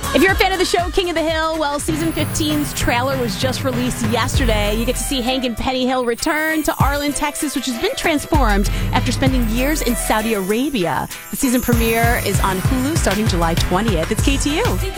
If you're a fan of the show King of the Hill, well, season 15's trailer was just released yesterday. You get to see Hank and Penny Hill return to Arlen, Texas, which has been transformed after spending years in Saudi Arabia. The season premiere is on Hulu starting July 20th. It's KTU.